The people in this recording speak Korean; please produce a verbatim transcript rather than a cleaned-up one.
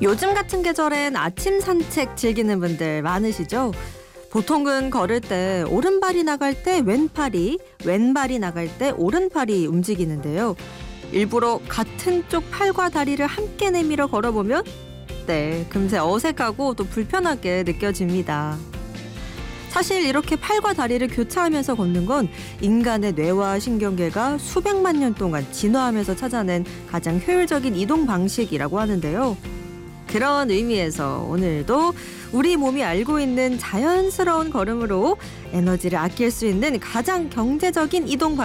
요즘 같은 계절엔 아침 산책 즐기는 분들 많으시죠? 보통은 걸을 때 오른발이 나갈 때 왼팔이, 왼발이 나갈 때 오른팔이 움직이는데요. 일부러 같은 쪽 팔과 다리를 함께 내밀어 걸어보면 네, 금세 어색하고 또 불편하게 느껴집니다. 사실 이렇게 팔과 다리를 교차하면서 걷는 건 인간의 뇌와 신경계가 수백만 년 동안 진화하면서 찾아낸 가장 효율적인 이동 방식이라고 하는데요. 그런 의미에서 오늘도 우리 몸이 알고 있는 자연스러운 걸음으로 에너지를 아낄 수 있는 가장 경제적인 이동 방식